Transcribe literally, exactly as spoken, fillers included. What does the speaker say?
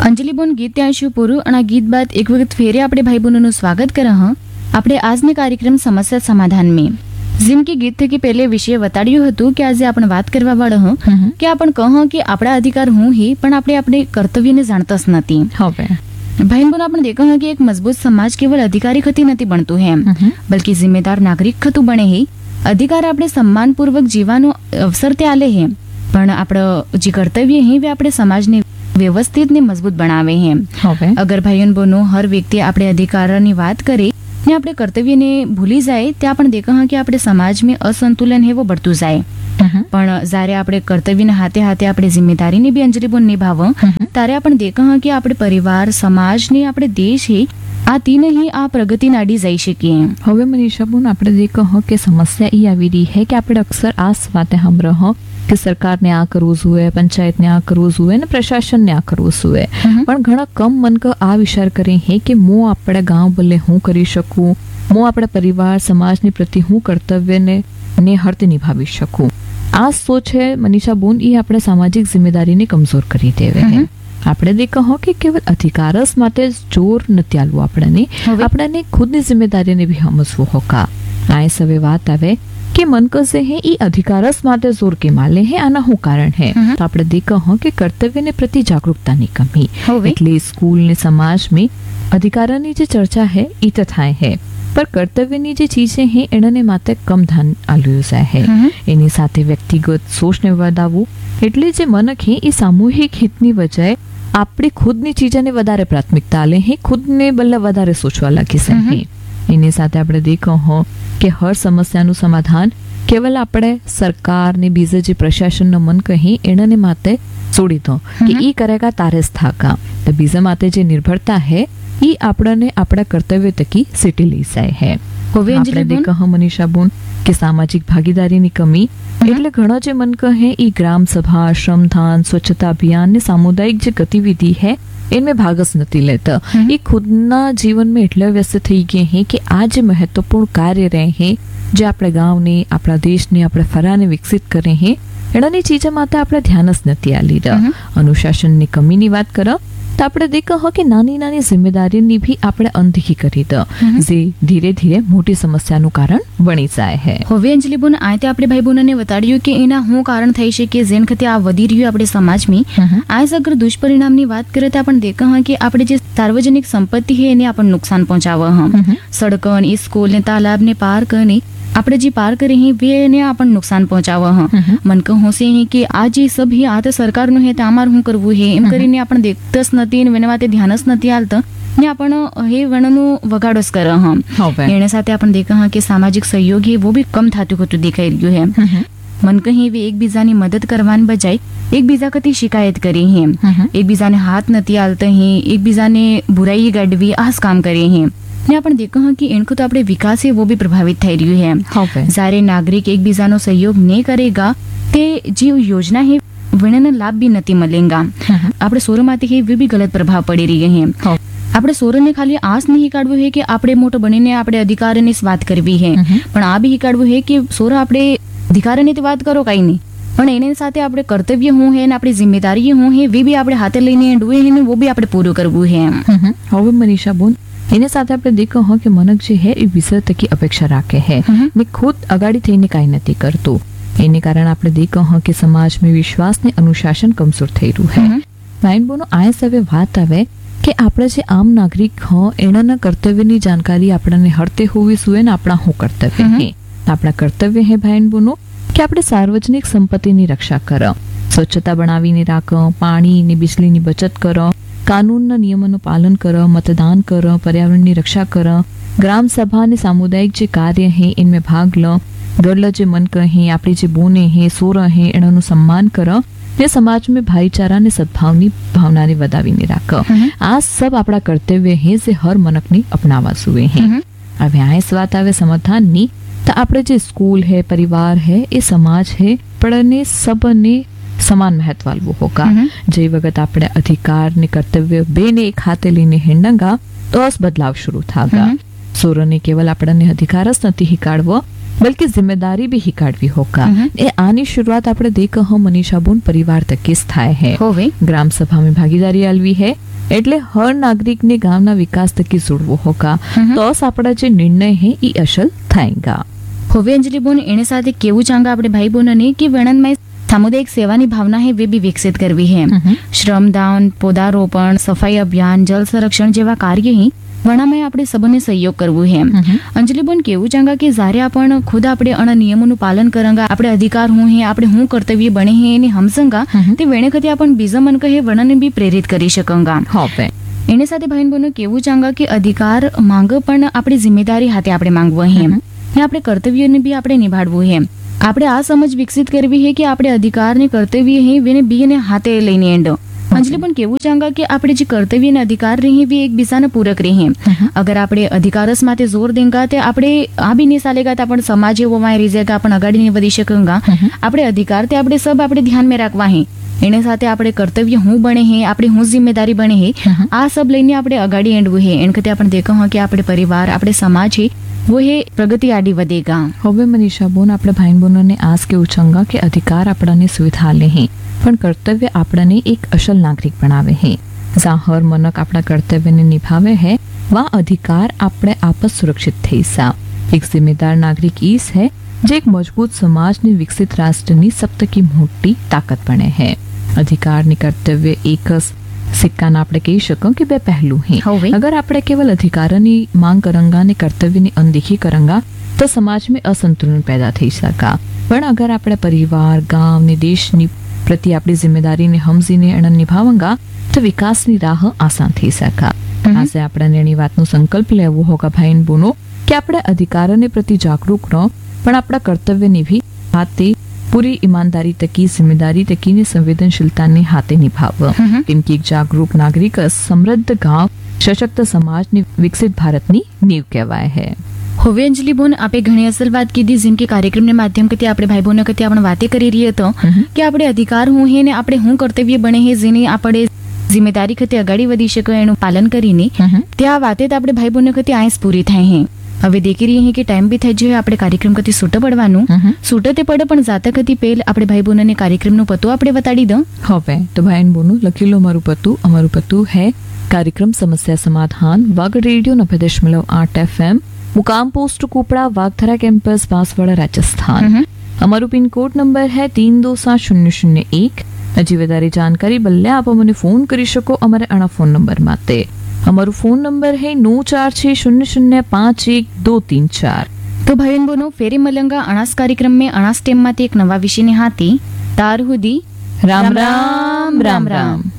અંજલિ બોન ગીત ત્યાં શું પૂરું અને આ ગીત બાદ એક વખત ફેરે આપણે ભાઈ બહેનોનું સ્વાગત કરા હા આપણે આજની કાર્યક્રમ સમસ્યા સમાધાન में જેમ કે ગીત થકી પહેલે વિષય બતાડ્યું હતું કે આજે આપણે વાત કરવા વાળા હું કે આપણે કહો કે આપણા અધિકાર હું હી પણ આપણે આપણે કર્તવ્યને જાણતા જ નથી. હવે ભાઈ બહેનો આપણે દેખો કે એક મજબૂત સમાજ કેવલ અધિકારી ખતી નથી બનતું હે બल्कि जिम्मेदार नागरिक ખતું બને હે. અધિકાર આપણે સન્માનપૂર્વક જીવવાનો અવસર તે આલે હે પણ આપણો જે કર્તવ્ય હે વે આપણે સમાજને વ્યવસ્થિત ને મજબૂત બનાવે હે. હવે અગર ભાઈઓ બહેનો હર વ્યક્તિ આપણે અધિકારની વાત કરે ને આપણે કર્તવ્યને ભૂલી જાય ત્યાં પણ દેખા કે આપણે સમાજમાં અસંતુલન હે વો बढ़તું જાય. પણ જ્યારે આપણે કર્તવ્યના હાથે હાથે આપણે જિમ્મેદારીને બી અંજલિ બોન નિભાવ ત્યારે આપણે દેખા કે આપણે પરિવાર સમાજ ને આપણે દેશ હે આ તીન ही આ પ્રગતિ નાડી જઈ શકીએ. હવે મનીષા બોન આપણે દેખો કે સમસ્યા એ આવી રહી है कि આપણે અક્સર આ વાતે સાંભળો કે સરકારને આ કરવું જોઈએ, પંચાયતને આ કરવું જોઈએ ને પ્રશાસનને આ કરવું જોઈએ, પણ ઘણા કમ મનક આ વિચાર કરે હે કે હું આપણે ગાંવ ભલે હું કરી શકું, હું આપણા પરિવાર સમાજની પ્રતિ હું કર્તવ્યને ને હર્તે નિભાવી શકું. આ સોચ है મનીષા બોન એ આપણે સામાજિક જિમ્મેદારીને કમજોર કરી દેવે હે. આપણે દેખો કે કેવલ અધિકારસ માટે જોર નથી આલવું આપણને આપણને ખુદની જિમ્મેદારીને બી સમજવું હોકા. આ સવે વાત આવે કે મન કસે હે ઈ અધિકારસ માટે જોર કે માલે હે આના શું કારણ હે તો આપણે દેખો કે કર્તવ્યને પ્રતિ જાગૃતતાની કમી એટલે સ્કૂલ ને સમાજ में અધિકારની જે ચર્ચા હે ઈ તો થાય હે पर કર્તવ્યની જે ચીજે હે એનાને માતે કમ ધ્યાન આલ્યું જાય હે. એની સાથે વ્યક્તિગત સોચને વધાવવું એટલે જે મનક હે એ સામૂહિક હિતની બજાય આપણી ખુદની ચીજને વધારે પ્રાથમિકતા આલે હે, ખુદને બલ્લા વધારે સોચવા લાગી છે. એની સાથે આપણે દેખો કે હર સમસ્યાનું સમાધાન કેવલ આપણે સરકાર ને બીજે જે પ્રશાસનનો મન કહી એનાને માતે છોડી દો કે ઈ કરેગા તારે જ થાકા તો બીજા માતે જે નિર્ભરતા હે ઈ આપણને આપણા કર્તવ્ય તકી સીટી લઈ જાય હે. હવે આપણે દેખો મનીષા બોન કે સામાજિક ભાગીદારીની કમી એટલે ઘણા જે મન કહે ઈ ગ્રામ સભા, શ્રમદાન, સ્વચ્છતા અભિયાન ને સામુદાયિક જે ગતિવિધિ है इनमें भाग नहीं लेता. ये खुद ना जीवन में એટલે વ્યસ્ત થઈ ગયે हैं कि आज महत्वपूर्ण कार्य रहे हैं जो આપણે ગાંવ ને આપણા દેશ ને આપણે ફરાને વિકસિત કરે हैं એનાની ચીજો માટે આપણે ધ્યાન જ નથી આલી રહ્યા. અનુશાસનની કમીની વાત કરો તો આપણે દેખો કે નાની નાની જિમ્મેદારીની भी આપણે અનदेखी કરી દો જે ધીરે ધીરે મોટી સમસ્યાનું કારણ બની જાય છે. હવે અંજલિ બોન આ તે આપણે ભાઈ બહેનોને બતાડ્યું કે એના શું કારણ થઈ છે કે જેન ખતે આ વધી રહ્યું આપણે સમાજમાં. આ અગર દુષ્પરિણામની વાત કરીએ તો આપણે દેખા કે આપણે જે સાર્વજનિક સંપત્તિ છે એને આપણને નુકસાન પહોંચાવે હમ સડકન સ્કૂલ ને તાલાબ ને પાર્ક ને આપણે જે પાર કરે હે વે આપણને નુકસાન પહોંચાવે હ મન કહું છે કે આ જે સબ હે આ તો સરકારનું હે તો અમારે શું કરવું હે એમ કરીને આપણે દેખતા જ નથી ને એના માટે ધ્યાન જ નથી આલતા ને આપણે હે વણનું વગાડો જ કરે હમ એને સાથે આપણે દેખા કે સામાજિક સહયોગ હે वो भी કમ થતું હોતું દેખાઈ રહ્યું હે. મન કહી વે એકબીજાની મદદ કરવાની બજાય એકબીજા કતી શિકાયત કરી હે, એકબીજાને હાથ નથી આલતા હે, એકબીજાને બુરાઈ ગાડવી આ જ કામ કરે હે ને આપણે દેખો કે इनको तो આપણે વિકાસ है वो भी प्रभावित થઈ રહ્યું है. જ્યારે નાગરિક એકબીજાનો સહયોગ નહીં કરેગા તે જે યોजना है વણનો લાભ भी નથી મળેગા. આપણે સોરમાંથી હે વે भी ગલત પ્રભાવ પડી રહી है. આપણે સોરને ખાલી આસ નહીં કાઢવું है કે આપણે મોટો બનીને આપણે અધિકારની વાત કરવી है પણ આ भी કાઢવું है કે સોર આપણે અધિકારની તો વાત કરો કઈ નહીં પણ એની સાથે આપણે કર્તવ્ય હું હે ને આપણી જિમ્મેદારી હું હે વે भी આપણે હાથે લઈને ડુએ હે ને वो भी આપણે પૂરું કરવું है. હવે મનીષા બોન એની સાથે આપણે દેખો કે મનક જે હે એ વિષય તકી અપેક્ષા રાખે હે ને ખુદ અગાડી થઈને કાંઈ નથી કરતું. એને કારણે આપણે દેખો કે સમાજમાં વિશ્વાસ ને અનુશાસન કમજોર થઈ રહ્યું હે. ભાઈ બહેનો આ સવે વાત આવે કે આપણે જે આમ નાગરિક હો એના કર્તવ્યની જાણકારી આપણને હરતે હોવી જોઈએ ને આપણા શું કર્તવ્ય હે. આપણા કર્તવ્ય હે ભાઈ બહેનો કે આપણે સાર્વજનિક સંપત્તિની રક્ષા કરો, સ્વચ્છતા બનાવીને રાખો, પાણી ને વીજળીની બચત કરો, કાનૂનના નિયમોનું પાલન કરો, મતદાન કરો, पर्यावरणની રક્ષા કરો, ગ્રામ સભા અને સામુદાયિક જે કાર્ય હે इनमें ભાગ લો, ગરલા જે મન કહે આપણી જે બોને હે સોર હે એનાનું સન્માન કરો ને સમાજમાં ભાઈચારા અને સદભાવની ભાવનાને વધાવીને રાખો. આ સબ આપણા કર્તવ્ય હે જે હર મનકની અપનાવવા જોઈએ હે. હવે આ વાત આવે સમાધાનની તો આપણે જે સ્કૂલ હે પરિવાર હે એ સમાજ હે પડને સબને સમાન મહત્વ આલવું હોકા. જે વખત આપણે અધિકાર ને કર્તવ્ય બેને એક હાથે લઈને હેંડંગા તો જ બદલાવ શરૂ થાગા. સોરને કેવલ આપણને અધિકાર જ નથી હિકાડવો बल्कि जिम्मेदारी भी हिकाड़वी होगा. ए आनी शुरुआत આપણે દેખો મનીષા બોન પરિવાર તકે જ થાય है. ग्राम सभा में भागीदारी आलवी है એટલે હર નાગરિકને ગામના વિકાસ થકી જોડવો હોગા તો આપણા જે નિર્ણય હે ઈ અસલ થાયગા. હવે અંજલિ બોન એને સાથે કેવું ચાંગા આપણે ભાઈ બહેનોને કે વણનમાં સામુદાયિક સેવાની ભાવના है वे भी विकसित करवी है. श्रमदान, पौधारोपण, सफाई अभियान, जल संरक्षण જેવા કાર્ય ही વણામાં આપણે સબને સહયોગ કરવું હે. અંજલિ બોન કેવું ચાંગા કે જ્યારે આપણ ખુદ આપણે અણ નિયમોનું પાલન કરંગા, આપણે અધિકાર હું હે, આપણે હું કર્તવ્ય બને હે એને હમસંગા તે વેણે ખતે આપણ બીજા મન કહે વણને બી પ્રેરિત કરી શકંગા. હોવે એને સાથે ભાઈ બહેનો કેવું ચાંગા કે અધિકાર માંગ પણ આપણી જિમ્મેદારી હાથે આપણે માંગવો હે, ને આપણે કર્તવ્યને બી આપણે નિભાડવું હે. આપણે આ સમજ વિકસિત કરવી હે કે આપણે અધિકારને કર્તવ્ય હે વેને બીને હાથે લઈને એંડો. અંજલિ પણ કેવું ચાંગા કે આપણે જે કર્તવ્ય અને અધિકાર રહી વે એકબીજાને પૂરક રહી. અગર આપણે અધિકારસ માટે જોર દેંગા તે આપણે આ બી નહીં ચાલેગા તો આપણે સમાજ એવો માં રહી જાય આપણે અગાડી નહીં વધી શકંગા. આપણે અધિકાર તે આપણે સબ આપણે ધ્યાન में રાખવા હે, એને સાથે આપણે કર્તવ્ય હું બને હે, આપણી હું જિમ્મેદારી બને હે, આ સબ લઈને આપણે અગાડી એંડવું હે. એને કતે આપણે દેખો હા કે આપણે પરિવાર આપણે સમાજ હે वो है प्रगति आड़ी વધેગા. હવે મનીષા બોન આપણે ભાઈ બહેનોને આજ કેવું ચાંગા કે અધિકાર આપણાને સુવિધા લે હે પણ કર્તવ્ય આપણાને એક અસલ નાગરિક બનાવે હે. જ્યાં હર મનક આપણા કર્તવ્યને નિભાવે હે વા અધિકાર આપણે આપસ સુરક્ષિત થઈ સા. એક જિમ્મેદાર નાગરિક ઈસ હે જે એક મજબૂત સમાજની વિકસિત રાષ્ટ્રની સપ્તકી મોટી તાકાત બને હે. અધિકારની કર્તવ્ય એક સિક્કાના આપણે કહી શકો કે બે પહેલું હે. અગર આપણે કેવલ અધિકારની માંગ કરંગા ને કર્તવ્યની અનदेखी કરંગા તો સમાજમાં અસંતુલન પેદા થઈ શકા. પણ અગર આપણે પરિવાર, ગામ ને દેશની પ્રતિ આપણી જિમ્મેદારીને સમજીને એને નિભાવંગા તો વિકાસની રાહ આસાન થઈ શકા. આજે આપણે એની વાતનો સંકલ્પ લેવો હોગા ભાઈ બોનો કે આપણે અધિકારોને પ્રતિ જાગૃત રહો પણ આપણા કર્તવ્યની ભી હાથે પૂરી ઈમાનદારી તકી જિમ્મેદારી તકીને સંવેદનશીલતાને હાથે નિભાવવા. કેમ કે એક જાગૃત નાગરિક સમૃદ્ધ ગામ સશક્ત સમાજની વિકસિત ભારતની નીવ કહેવાય છે. હવે અંજલિ બોન આપે ઘણી અસલ વાત કીધી, જેમ કે કાર્યક્રમને માધ્યમ કથી આપણે ભાઈ બહેનો કથી આપણે વાતે કરી રહી હતો કે આપણે અધિકાર હું હે ને આપણે હું કર્તવ્ય બને હે જેને આપણે જિમ્મેદારી ખતે અગાડી વધી શકે એનું પાલન કરીને ત્યાં વાતે તો આપણે ભાઈ બહેનો કથી આંસ પૂરી થાય હે. હવે દેખી રહી હે કે ટાઈમ બી થઈ જાય આપણે કાર્યક્રમ કથી છૂટો પડવાનું છૂટો તે પડે પણ જાતા કથી પહેલ આપણે ભાઈ બહેનોને કાર્યક્રમનું પતો આપણે બતાડી દઉં. હવે તો ભાઈ બોનું લખી લો અમારું પતું. અમારું પતું હે કાર્યક્રમ સમસ્યા સમાधान वाग रेडियो नब्बे दशमलव आठ एफ एम मुकाम पोस्ट कोपड़ा वागधरा कैंपस बांसवाड़ा राजस्थान. અમારું પિન કોડ નંબર है तीन दो सात शून्य शून्य एक. હજી વધારે જાણકારી બદલે આપ મને ફોન કરી શકો અમારે આના ફોન નંબર માટે. અમારો ફોન નંબર है नौ चार छह शून्य शून्य पाँच एक दो तीन चार. તો ભાઈ બોનો ફેરી મલંગા અણાસ કાર્યક્રમ में અણાસ ટેમ માંથી એક નવા વિષયની હાથી તાર હુદી રામ રામ રામ રામ.